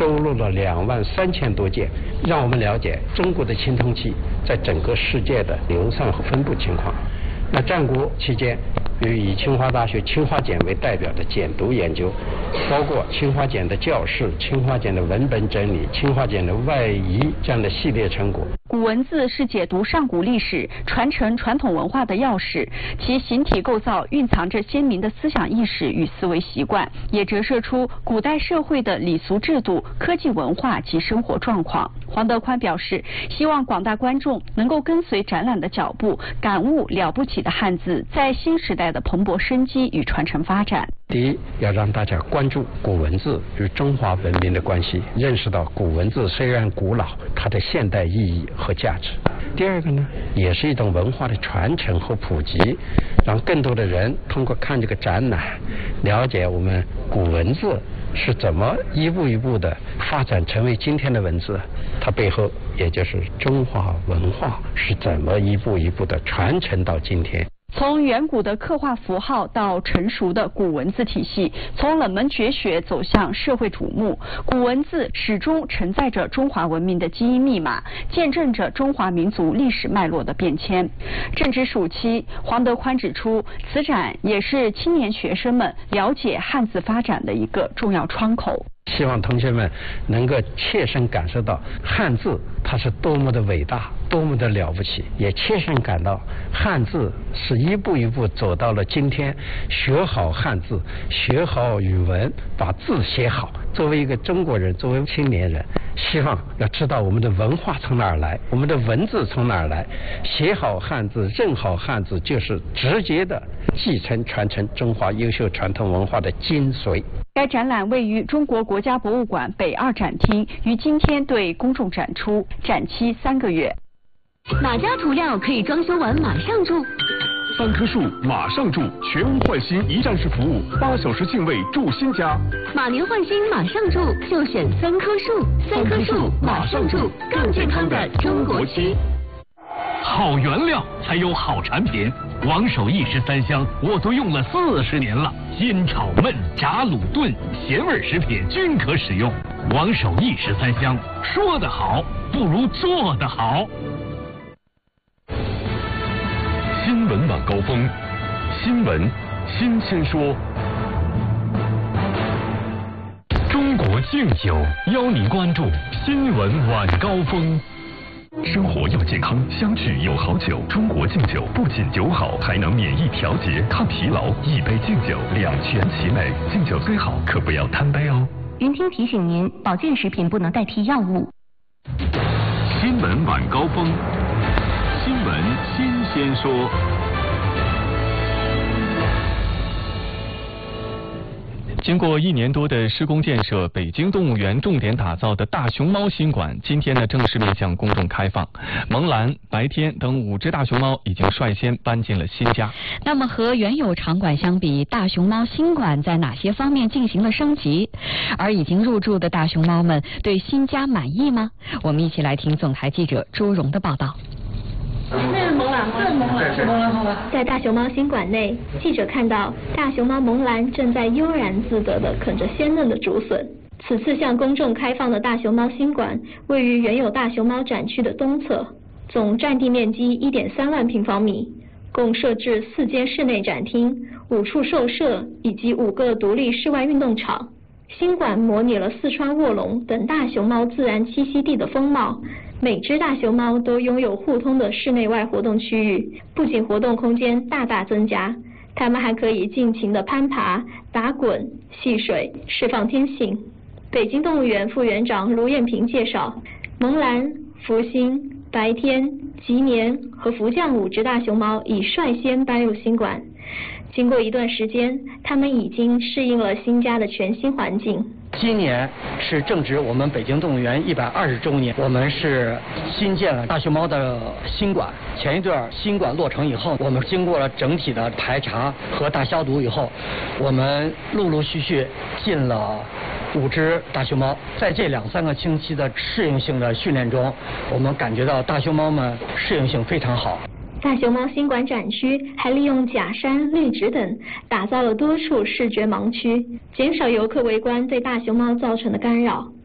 收录了23000多件，让我们了解中国的青铜器在整个世界的流散和分布情况。那战国期间，比如以清华大学清华简为代表的简读研究，包括清华简的教室、清华简的文本整理、清华简的外移这样的系列成果。 古文字是解读上古历史、传承传统文化的钥匙，其形体构造蕴藏着鲜明的思想意识与思维习惯，也折射出古代社会的礼俗制度、科技文化及生活状况。黄德宽表示，希望广大观众能够跟随展览的脚步，感悟了不起的汉字在新时代的蓬勃生机与传承发展。 第一，要让大家关注古文字与中华文明的关系，认识到古文字虽然古老，它的现代意义和价值。第二个呢，也是一种文化的传承和普及，让更多的人通过看这个展览，了解我们古文字是怎么一步一步的发展成为今天的文字，它背后也就是中华文化是怎么一步一步的传承到今天。 从远古的刻画符号到成熟的古文字体系，从冷门绝学走向社会瞩目，古文字始终承载着中华文明的基因密码，见证着中华民族历史脉络的变迁。正值暑期，黄德宽指出，此展也是青年学生们了解汉字发展的一个重要窗口。 希望同学们能够切身感受到汉字它是多么的伟大，多么的了不起，也切身感到汉字是一步一步走到了今天。学好汉字，学好语文，把字写好。作为一个中国人，作为青年人，希望要知道我们的文化从哪儿来，我们的文字从哪儿来。写好汉字，认好汉字，就是直接的继承传承中华优秀传统文化的精髓。 该展览位于中国国家博物馆北2展厅，于今天对公众展出，展期3个月。 哪家涂料可以装修完马上住 3棵树马上住，全屋换新一站式服务，8小时净位住新家。 马年换新马上住，就选3棵树，3棵树马上住，更健康的中国区。 好原料才有好产品，王守义13香我都用了40年了，煎炒焖炸卤炖咸味食品均可使用。王守义13香，说得好不如做得好。 新闻晚高峰，新闻新鲜说。中国敬酒邀您关注新闻晚高峰。生活要健康，相聚有好酒。中国敬酒不仅酒好，还能免疫调节、抗疲劳。一杯敬酒，两全其美。敬酒虽好，可不要贪杯哦。 云听提醒您，保健食品不能代替药物。 新闻晚高峰，新闻新鲜说。 经过1年多的施工建设，北京动物园重点打造的大熊猫新馆，今天呢正式面向公众开放。萌兰、白天等5只大熊猫已经率先搬进了新家。 那么和原有场馆相比，大熊猫新馆在哪些方面进行了升级？而已经入住的大熊猫们对新家满意吗？我们一起来听总台记者朱荣的报道。 那是萌兰吗？是萌兰好吧。在大熊猫新馆内，记者看到大熊猫萌兰正在悠然自得地啃着鲜嫩的竹笋。此次向公众开放的大熊猫新馆位于原有大熊猫展区的东侧，总占地面积1.3万平方米，共设置4间室内展厅、5处兽舍以及5个独立室外运动场。新馆模拟了四川卧龙等大熊猫自然栖息地的风貌，每只大熊猫都拥有互通的室内外活动区域，不仅活动空间大大增加，它们还可以尽情地攀爬、打滚、戏水，释放天性。北京动物园副园长卢艳萍介绍，萌兰、福星、白天、吉年和福将5只大熊猫已率先搬入新馆。经过一段时间，它们已经适应了新家的全新环境。 今年是正值我们北京动物园120周年，我们是新建了大熊猫的新馆。前一段新馆落成以后，我们经过了整体的排查和大消毒以后，我们陆陆续续进了5只大熊猫。在这2-3个星期的适应性的训练中，我们感觉到大熊猫们适应性非常好。 大熊猫新馆展区还利用假山、绿植等打造了多处视觉盲区，减少游客围观对大熊猫造成的干扰。